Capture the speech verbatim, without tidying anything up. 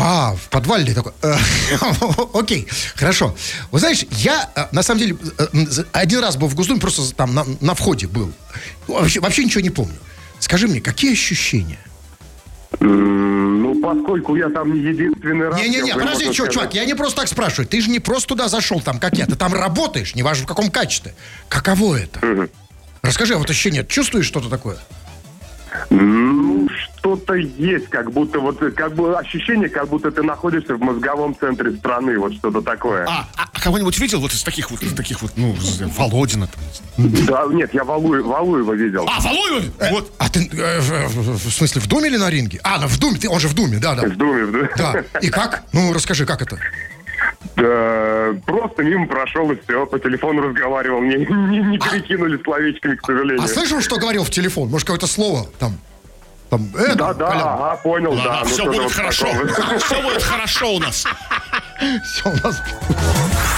А, в подвале такой. Окей, хорошо. Вы знаешь, я, на самом деле, один раз был в Госдуме, просто там на, на входе был. Вообще, вообще ничего не помню. Скажи мне, какие ощущения? Ну, поскольку я там не единственный раз... Не-не-не, подожди, чё, сказать... чувак, я не просто так спрашиваю. Ты же не просто туда зашел, там, как я. Ты там работаешь, неважно в каком качестве. Каково это? Угу. Расскажи, а вот ощущение, чувствуешь что-то такое? Ну, что-то есть, как будто вот, как бы ощущение, как будто ты находишься в мозговом центре страны, вот что-то такое. А, а кого-нибудь видел вот из таких вот, из таких вот, ну, Володина там? Да, нет, я Валуев, Валуева видел. А, Валуева? Э, вот. А ты, э, в, в смысле, в Думе или на ринге? А, ну, в Думе, ты, он же в Думе, да, да. В Думе, в Думе. Да, и как? Ну, расскажи, как это? Да, просто мимо прошел и все, по телефону разговаривал, мне не, не перекинули словечками, к сожалению. А слышал, что говорил в телефон? Может, какое-то слово там? там э, да, да, Колян? ага, понял, Ладно, да. все Ну, будет вот хорошо. такого. Все будет хорошо у нас. Все у нас...